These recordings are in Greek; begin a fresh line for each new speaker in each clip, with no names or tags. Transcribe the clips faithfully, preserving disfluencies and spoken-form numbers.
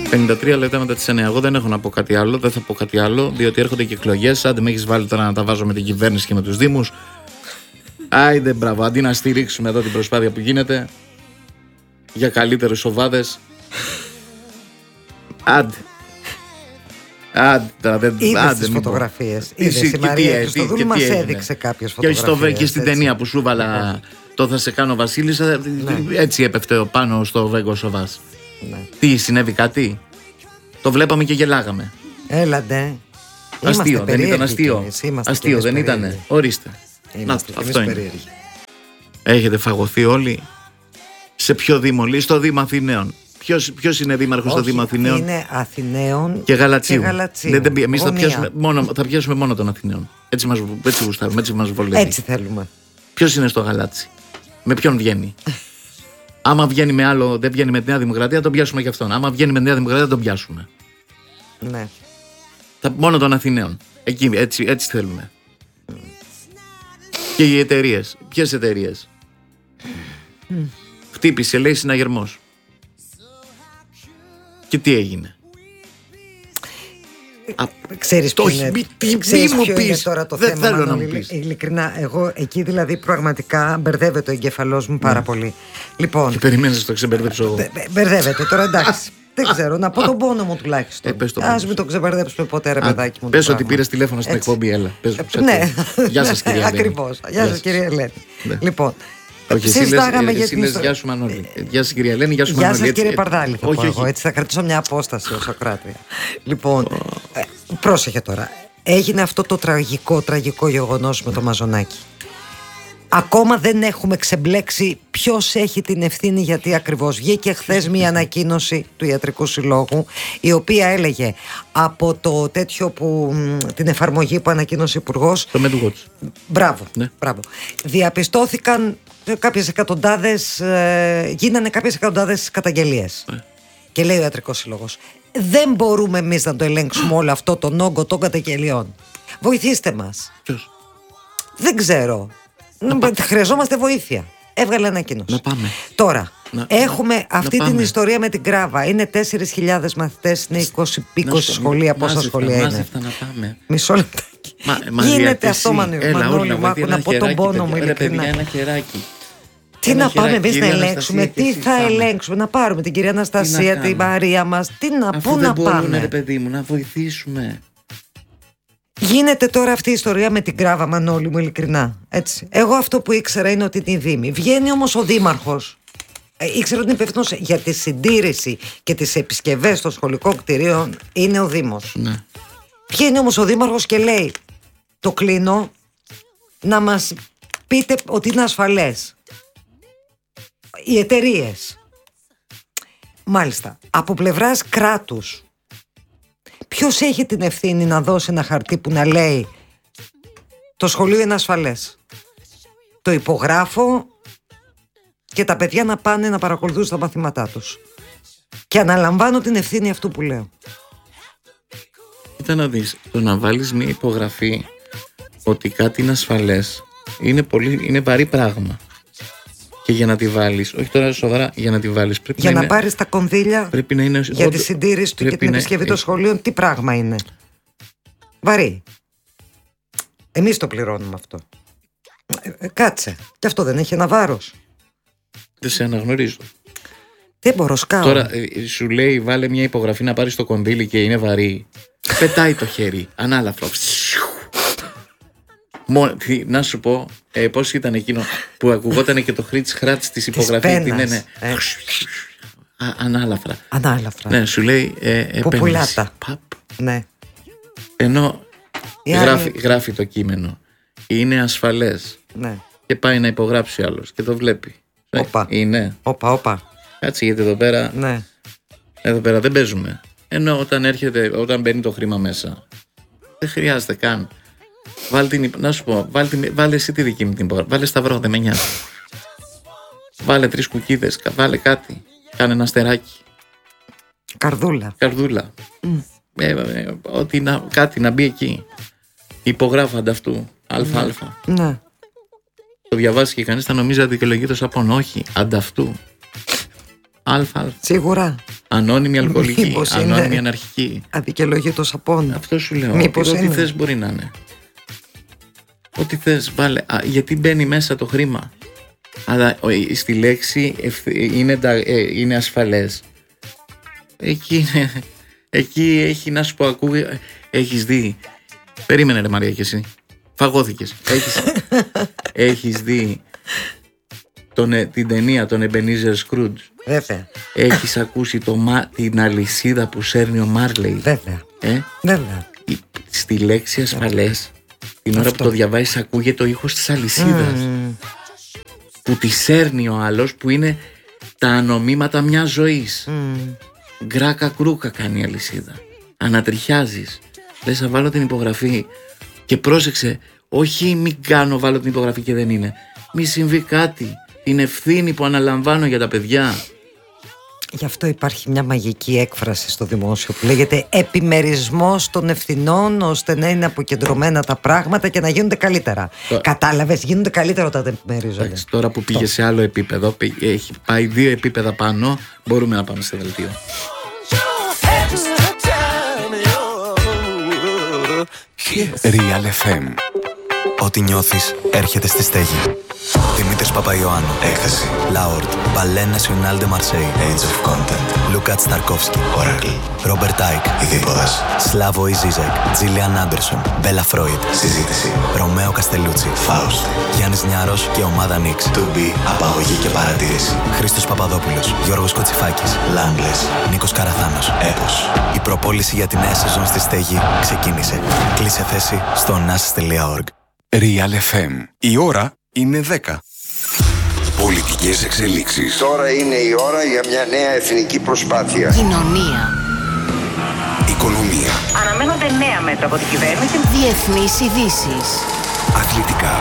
πενήντα τρία λεπτά μετά τις εννιά. Εγώ δεν έχω να πω κάτι άλλο, δεν θα πω κάτι άλλο, διότι έρχονται και εκλογές. Άντε με έχεις βάλει τώρα να τα βάζω με την κυβέρνηση και με τους δήμους. Άιντε, μπράβο. Αντί να στηρίξουμε εδώ την προσπάθεια που γίνεται για καλύτερες ομάδες. Άντε. Άντε τώρα, δεν
είδες τις φωτογραφίες. Είδες η Μαρία Χριστοδούλου μας έδειξε κάποιες φωτογραφίες.
Και στην ταινία που σου βάλα το θα σε κάνω Βασίλισσα, έτσι έπεφτε πάνω στο Βέγκο Σοβάς.
Ναι.
Τι, συνέβη κάτι? Το βλέπαμε και γελάγαμε.
Έλαντε.
Αστείο, δεν ήταν αστείο? Αστείο δεν ήτανε? Ορίστε. Να, αυτό είναι. Έχετε φαγωθεί όλοι? Σε ποιο Δήμο? Λέει στο Δήμο Αθηναίων. Ποιος, ποιος είναι δήμαρχος στο Δήμο Αθηναίων?
Είναι Αθηναίων
και Γαλατσίου.
Και Γαλατσίου.
Δεν, δεν, εμείς θα πιάσουμε, μόνο, θα πιάσουμε μόνο των Αθηναίων. Έτσι μας, έτσι γουστάρουμε, έτσι μας βολεύει.
Έτσι θέλουμε.
Ποιος είναι στο Γαλάτσι? Με ποιον βγαίνει? Άμα βγαίνει με άλλο, δεν βγαίνει με τη Νέα Δημοκρατία, τον πιάσουμε και αυτόν. Άμα βγαίνει με τη Νέα Δημοκρατία, τον πιάσουμε.
Ναι.
Θα, μόνο των Αθηναίων. Εκεί, έτσι, έτσι θέλουμε. Mm. Και οι εταιρείες. Ποιες εταιρείες? Mm. Χτύπησε, λέει, συναγερμός. Και τι έγινε?
Ξέρεις ποιο είναι,
μη,
ξέρεις
μη
ποιο
μου
είναι
πεις.
τώρα το
Δεν
θέμα?
θέλω
Μανώλη,
να μου πεις.
Ειλικρινά, εγώ εκεί δηλαδή πραγματικά μπερδεύεται ο εγκέφαλός μου πάρα ναι. πολύ. Λοιπόν,
και περιμένεις το ξεμπερδέψω εγώ.
Μπερδεύεται τώρα, εντάξει. Δεν ξέρω, να πω τον πόνο μου τουλάχιστον.
Ε,
Ας μην το ξεμπερδέψουμε ποτέ, ρε παιδάκι μου.
Πες ότι πήρες τηλέφωνο στην εκπομπή, έλα. Πες,
ε, ναι,
γεια σας, κυρία Ελένη.
Ακριβώς. Γεια σας, κυρία Ελένη. Λοιπόν,
όχι, συζητάγαμε για την ιστορία. Γεια σου, Μανώλη. Γεια σας, κυρία Ελένη. Γεια σου, Μανώλη.
Γεια σας, κύριε Παρδάλη. Θα πω εγώ. Έτσι θα κρατήσω μια απόσταση ως Σοκράτρια. Λοιπόν, πρόσεχε τώρα. Έγινε αυτό το τραγικό, τραγικό γεγονός με το Μαζονάκι. Ακόμα δεν έχουμε ξεμπλέξει ποιος έχει την ευθύνη, γιατί ακριβώς. Βγήκε χθες μια ανακοίνωση του Ιατρικού Συλλόγου, η οποία έλεγε από το τέτοιο που, την εφαρμογή που ανακοίνωσε ο Υπουργός.
Το MedWatch.
Μπράβο, ναι. μπράβο. Διαπιστώθηκαν κάποιες εκατοντάδες, ε, γίνανε κάποιες εκατοντάδες καταγγελίες. Ναι. Και λέει ο Ιατρικός Σύλλογος, δεν μπορούμε εμείς να το ελέγξουμε όλο αυτό τον όγκο των καταγγελιών. Βοηθήστε μας.
Ποιος?
Δεν ξέρω. Χρειαζόμαστε βοήθεια. Έβγαλε ανακοίνωση.
Να πάμε.
Τώρα,
να,
έχουμε
να,
αυτή
να
την ιστορία με την Κράβα. Είναι τέσσερις χιλιάδες μαθητές, είναι είκοσι, είκοσι σχολεία. Πόσα σχολεία είναι?
Μάζευτα να πάμε.
Μισό λεπτάκι. Μα, Γίνεται αυτό, Μανώλη μου, άκου να πω τον πόνο μου ειλικρινά.
Ένα χεράκι.
Τι ένα να πάμε εμείς να ελέγξουμε, τι θα πάμε. ελέγξουμε, να πάρουμε την κυρία Αναστασία, τη Μαρία μας, τι να, πού να πάμε?
Ρε παιδί μου, να βοηθήσουμε.
Γίνεται τώρα αυτή η ιστορία με την Κράβα, Μανώλη μου, ειλικρινά. Έτσι. Εγώ αυτό που ήξερα είναι ότι είναι η Δήμη. Βγαίνει όμως ο Δήμαρχος. Ε, ήξερα ότι είναι υπεύθυνος για τη συντήρηση και τις επισκευές των σχολικών κτηρίων. Είναι ο Δήμος.
Ναι.
Βγαίνει όμως ο Δήμαρχος και λέει, το κλείνω, να μας πείτε ότι είναι ασφαλές. Οι εταιρείες. Μάλιστα, από πλευράς κράτους, ποιος έχει την ευθύνη να δώσει ένα χαρτί που να λέει το σχολείο είναι ασφαλές? Το υπογράφω και τα παιδιά να πάνε να παρακολουθούν τα μαθήματά τους. Και αναλαμβάνω την ευθύνη αυτού που λέω.
Κοίτα να δεις, το να βάλεις μια υπογραφή ότι κάτι είναι ασφαλές είναι, πολύ, είναι βαρύ πράγμα. Και για να τη βάλεις, όχι τώρα σοβαρά, για να τη βάλεις πρέπει
για
να,
να
είναι,
πάρεις τα κονδύλια
πρέπει να είναι,
για τη συντήρηση του και την επισκευή των σχολείων, τι πράγμα είναι? Βαρύ. Εμείς το πληρώνουμε αυτό. Ε, κάτσε. Και αυτό δεν έχει ένα βάρος?
Δεν σε αναγνωρίζω.
Δεν μπορώ, σκάω.
Τώρα ε, σου λέει βάλε μια υπογραφή να πάρεις το κονδύλι και είναι βαρύ. Πετάει το χέρι, ανάλαφρο. Μο, να σου πω ε, πώς ήταν εκείνο που ακουγόταν και το χρίτς χράτς της υπογραφής. Ναι, ναι.
Ε.
Α, ανάλαφρα.
Ανάλαφρα.
Ναι, σου λέει ε, ε,
Ποπουλάτα.
Παπ.
Ναι.
Ενώ γράφει,
άλλη...
γράφει το κείμενο, είναι ασφαλές.
Ναι.
Και πάει να υπογράψει άλλος και το βλέπει.
Όπα.
Είναι.
Όπα, όπα.
Κάτσε, γιατί εδώ πέρα,
ναι.
εδώ πέρα δεν παίζουμε. Ενώ όταν έρχεται, όταν μπαίνει το χρήμα μέσα, δεν χρειάζεται καν. Βάλε την, να σου πω, βάλε, την, βάλε εσύ τη δική μου την υπογραφή. Βάλε σταυρό, δεν με νοιάζει. Βάλε τρεις κουκίδες, βάλε κάτι. Κάνε ένα αστεράκι.
Καρδούλα.
Καρδούλα. Mm. Ε, ε, ότι να, κάτι να μπει εκεί. Υπογράφω ανταυτού. Αλφα, αλφα.
Ναι.
Το διαβάσει και κανείς θα νομίζει αδικαιολογήτως από όχι. Ανταυτού. Αλφα, αλφα.
Σίγουρα.
Ανώνυμη αλκοολική,
Μήπως
ανώνυμη
είναι
αναρχική.
αδικαιολόγητος απόν.
Αυτό σου λέω.
Μήπως
ότι ό,τι
είναι.
θες μπορεί να είναι. Ό,τι θες βάλε. Α, γιατί μπαίνει μέσα το χρήμα. Αλλά ο- στη λέξη ευθ- είναι, τα- ε, είναι ασφαλές. Εκεί, είναι- εκεί έχει να σου πω, ακούει, έχεις δει. Περίμενε ρε Μαρία και εσύ. Φαγώθηκες. Έχεις, έχεις δει τον, ε, την ταινία των Ebenezer Scrooge.
Βέβαια,
Έχεις ακούσει το, μα- την αλυσίδα που σέρνει ο Μάρλεϊ.
βέβαια,
Ε?
βέβαια.
Η- Στη λέξη ασφαλές, την ώρα
Αυτό.
που το διαβάζεις ακούγεται ο ήχος της αλυσίδας.
Μμμ.
Που τη σέρνει ο άλλος, που είναι τα ανομήματα μιας ζωής.
Μμμ.
Γκράκα κρούκα κάνει η αλυσίδα. Ανατριχιάζεις. Λες θα βάλω την υπογραφή. Και πρόσεξε, όχι μην κάνω βάλω την υπογραφή και δεν είναι. Μη συμβεί κάτι. Την ευθύνη που αναλαμβάνω για τα παιδιά.
Γι' αυτό υπάρχει μια μαγική έκφραση στο δημόσιο που λέγεται επιμερισμός των ευθυνών, ώστε να είναι αποκεντρωμένα τα πράγματα και να γίνονται καλύτερα.
Το-
Κατάλαβες, γίνονται καλύτερα όταν επιμερίζονται.
Εντάξει, τώρα που πήγε σε άλλο επίπεδο, πή- έχει πάει δύο επίπεδα πάνω, μπορούμε να πάμε σε δελτίο.
Real εφ εμ. Ό,τι νιώθεις έρχεται στη στέγη. Δημήτρης Παπαϊωάννου. Έκθεση. Λάορτ. Ballet National de Marseille. Age of Content. Λούκατ Σταρκόφσκι. Oracle. Ρόμπερτ Άικ. Ειδίποδας. Σλάβο Ιζίζεκ. Τζίλιαν Άντερσον. Μπέλα Φρόιντ. Συζήτηση. Ρωμαίο Καστελούτσι. Φάουστ. Γιάννης Νιάρος και ομάδα Νίξ. To be. Απαγωγή και παρατήρηση. Χρήστος Παπαδόπουλος. Γιώργος Κοτσιφάκης. Λάμπλες. Νίκος Καραθάνος. Έπος. Η προπόληση για τη νέα σεζόν στη στέγη ξεκίνησε. Κλείσε θέση στο νάσις τελεία org.
Real εφ εμ. Η ώρα είναι δέκα. Πολιτικές εξελίξεις.
Τώρα είναι η ώρα για μια νέα εθνική προσπάθεια.
Κοινωνία.
Οικονομία.
Αναμένονται νέα μέτρα από την κυβέρνηση.
Διεθνείς ειδήσεις.
Αθλητικά.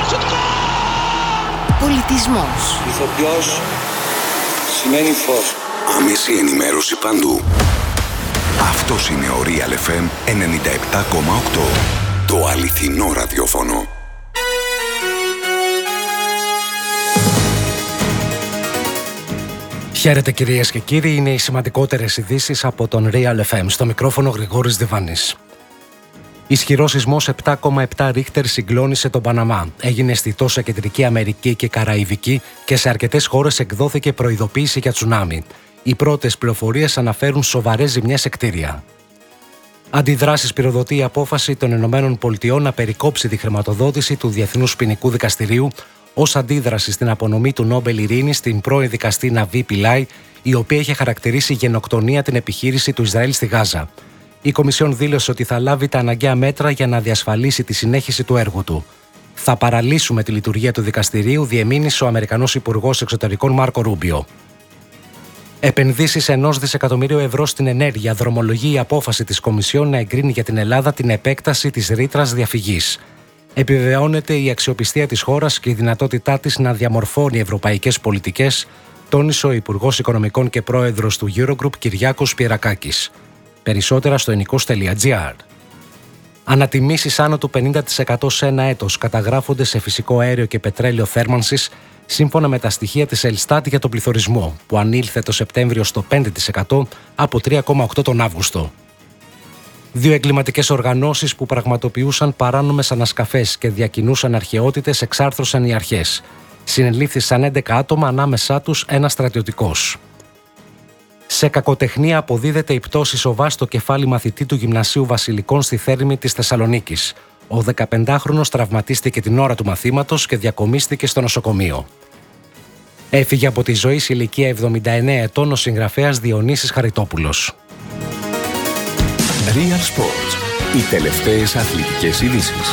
Πολιτισμός.
Ηθοποιός σημαίνει φως.
Άμεση ενημέρωση παντού. Αυτός είναι ο Real εφ εμ ενενήντα επτά κόμμα οκτώ. Το αληθινό ραδιόφωνο.
Χαίρετε κυρίες και κύριοι, είναι οι σημαντικότερες ειδήσεις από τον Real εφ εμ. Στο μικρόφωνο Γρηγόρης Διβάνης. Ισχυρός σεισμός επτά κόμμα επτά ρίχτερ συγκλώνησε τον Παναμά. Έγινε αισθητό σε Κεντρική Αμερική και Καραϊβική και σε αρκετές χώρες εκδόθηκε προειδοποίηση για τσουνάμι. Οι πρώτες πληροφορίες αναφέρουν σοβαρές ζημιές σε κτίρια. Αντιδράσεις πυροδοτεί η απόφαση των ΗΠΑ να περικόψει τη χρηματοδότηση του Διεθνούς Ποινικού Δικαστηρίου ως αντίδραση στην απονομή του Νόμπελ Ειρήνης στην πρώην δικαστή Ναβί Πιλάι, η οποία είχε χαρακτηρίσει γενοκτονία την επιχείρηση του Ισραήλ στη Γάζα. Η Κομισιόν δήλωσε ότι θα λάβει τα αναγκαία μέτρα για να διασφαλίσει τη συνέχιση του έργου του. Θα παραλύσουμε τη λειτουργία του δικαστηρίου, διεμήνυσε ο Αμερικανός Υπουργός Εξωτερικών Μάρκο Ρούμπιο. Επενδύσεις ενός δισεκατομμυρίου ευρώ στην ενέργεια δρομολογεί η απόφαση της Κομισιόν να εγκρίνει για την Ελλάδα την επέκταση της ρήτρας διαφυγής. Επιβεβαιώνεται η αξιοπιστία της χώρας και η δυνατότητά της να διαμορφώνει ευρωπαϊκές πολιτικές, τόνισε ο Υπουργός Οικονομικών και Πρόεδρος του Eurogroup Κυριάκος Πιερακάκης. Περισσότερα στο ενικός τελεία τζι άρ. Ανατιμήσεις άνω του πενήντα τοις εκατό σε ένα έτος καταγράφονται σε φυσικό αέριο και πετρέλαιο θέρμανσης, σύμφωνα με τα στοιχεία της Ελστάτ για τον πληθωρισμό, που ανήλθε το Σεπτέμβριο στο πέντε τοις εκατό από τρία κόμμα οκτώ τοις εκατό τον Αύγουστο. Δύο εγκληματικές οργανώσεις που πραγματοποιούσαν παράνομες ανασκαφές και διακινούσαν αρχαιότητες εξάρθρωσαν οι αρχές. Συνελήφθησαν έντεκα άτομα, ανάμεσά τους ένας στρατιωτικός. Σε κακοτεχνία αποδίδεται η πτώση σοβά στο κεφάλι μαθητή του Γυμνασίου Βασιλικών στη Θέρμη της Θεσσαλονίκης. Ο δεκαπεντάχρονος τραυματίστηκε την ώρα του μαθήματος και διακομίστηκε στο νοσοκομείο. Έφυγε από τη ζωή σε ηλικία εβδομήντα εννέα ετών ο συγγραφέας Διονύσης Χαριτόπουλος.
Real Sports. Οι τελευταίες αθλητικές ειδήσεις.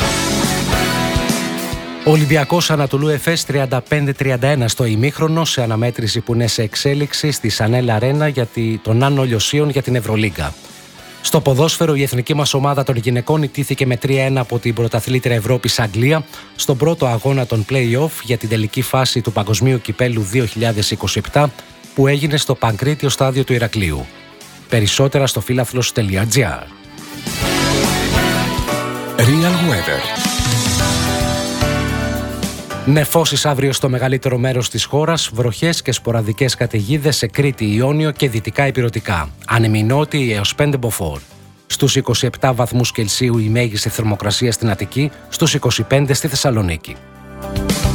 Ο Ολυμπιακός Ανατολού Εφές τριάντα πέντε τριάντα ένα στο ημίχρονο, σε αναμέτρηση που είναι σε εξέλιξη στη Σανέλ Αρένα για τον Άνω Λιωσίων για την Ευρωλίγκα. Στο ποδόσφαιρο, η εθνική μας ομάδα των γυναικών ιτήθηκε με τρία ένα από την πρωταθλήτρια Ευρώπης Αγγλία στον πρώτο αγώνα των play-off για την τελική φάση του Παγκοσμίου Κυπέλλου δύο χιλιάδες είκοσι επτά που έγινε στο Παγκρίτιο στάδιο του Ηρακλείου. Περισσότερα στο φίλαθλος τελεία τζι άρ.
Real Weather.
Νεφώσεις αύριο στο μεγαλύτερο μέρος της χώρας, βροχές και σποραδικές καταιγίδες σε Κρήτη, Ιόνιο και δυτικά Ηπειρωτικά. Άνεμοι νότιοι έως πέντε μποφόρ. Στους είκοσι επτά βαθμούς Κελσίου η μέγιστη θερμοκρασία στην Αττική, στους είκοσι πέντε στη Θεσσαλονίκη.